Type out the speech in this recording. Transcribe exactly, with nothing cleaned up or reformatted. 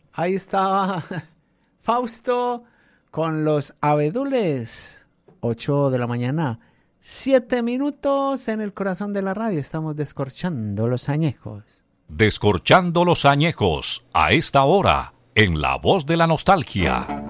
Ahí estaba Fausto con los abedules. ocho de la mañana, siete minutos en el corazón de la radio. Estamos descorchando los añejos. Descorchando los añejos a esta hora en La Voz de la Nostalgia.